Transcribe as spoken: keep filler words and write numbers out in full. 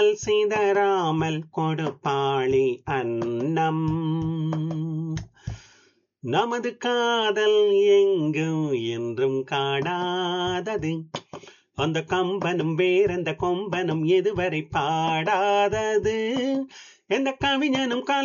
சிந்தாமல் சிதறாமல் கொடுப்பாளி அன்னம். நமது காதல் எங்கும் என்றும் காணாதது, அந்த கம்பனும் வேறெந்த கொம்பனும் எதுவரை பாடாதது, எந்த கவிஞனும்